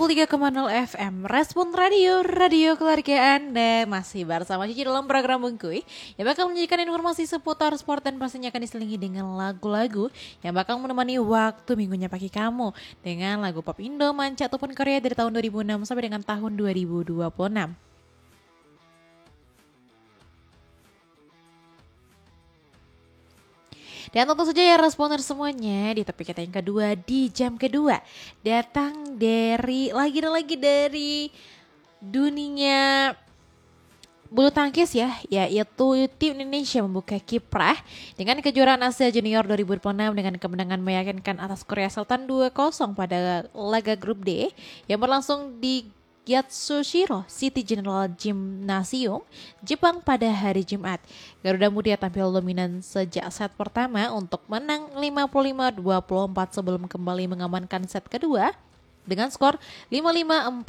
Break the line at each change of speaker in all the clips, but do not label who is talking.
93,0 FM Respon Radio, radio keluarga Anda. Masih bersama Cici dalam program Bengkuy yang bakal menyajikan informasi seputar sport dan pastinya akan diselingi dengan lagu-lagu yang bakal menemani waktu minggunya pagi kamu dengan lagu pop Indo, manca ataupun Korea dari tahun 2006 sampai dengan tahun 2026. Dan tentu saja ya responder semuanya di topik kita yang kedua di jam kedua datang dari lagi dari dunia bulu tangkis ya, yaitu tim Indonesia membuka kiprah dengan kejuaraan Asia Junior 2026 dengan kemenangan meyakinkan atas Korea Selatan 2-0 pada laga grup D yang berlangsung di Yatsushiro City General Gymnasium, Jepang pada hari Jumat. Garuda Muda tampil dominan sejak set pertama untuk menang 55-24 sebelum kembali mengamankan set kedua dengan skor 55-41.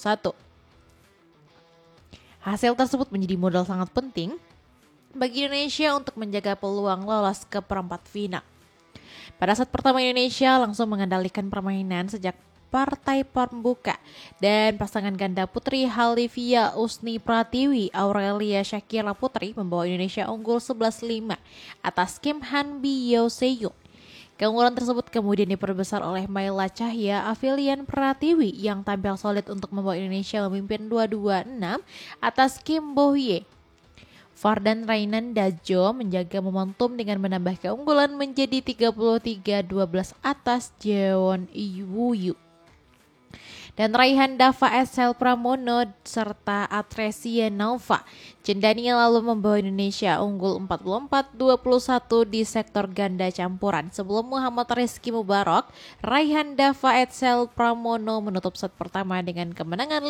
Hasil tersebut menjadi modal sangat penting bagi Indonesia untuk menjaga peluang lolos ke perempat final. Pada set pertama Indonesia langsung mengendalikan permainan sejak partai pembuka dan pasangan ganda putri Halivia Usni Pratiwi Aurelia Shakira Putri membawa Indonesia unggul 11-5 atas Kim Han-bi Yeo Se-young. Keunggulan tersebut kemudian diperbesar oleh Maila Cahya Afilian Pratiwi yang tampil solid untuk membawa Indonesia memimpin 2-2-6 atas Kim Bo-hye. Fardan Rainan Dajo menjaga momentum dengan menambah keunggulan menjadi 33-12 atas Jeon Iwuyu. Dan Raihan Dava Etsel Pramono serta Atresia Nova Jendania lalu membawa Indonesia unggul 44-21 di sektor ganda campuran sebelum Muhammad Rizky Mubarak, Raihan Dava Etsel Pramono menutup set pertama dengan kemenangan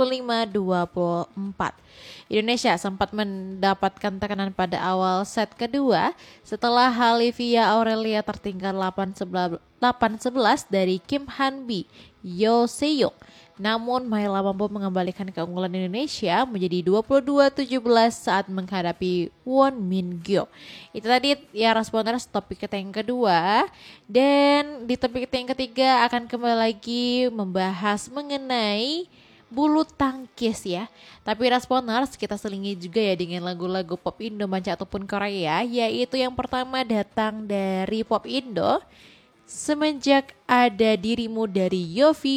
55-24. Indonesia sempat mendapatkan tekanan pada awal set kedua setelah Halivia Aurelia tertinggal 8-11 dari Kim Han-bi Yeo Se-young. Namun Maila mampu mengembalikan keunggulan Indonesia menjadi 22-17 saat menghadapi Won Min-gyo. Itu tadi ya responders topik kita yang kedua. Dan di topik kita yang ketiga akan kembali lagi membahas mengenai bulu tangkis ya. Tapi responders kita selingi juga ya dengan lagu-lagu pop Indo, manca ataupun Korea. Yaitu yang pertama datang dari pop Indo, Semenjak Ada Dirimu dari Yovie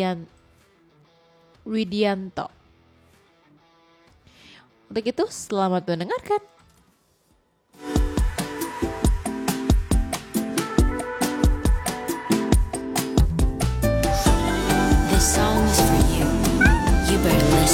Widianto. Untuk itu selamat mendengarkan.
This song is for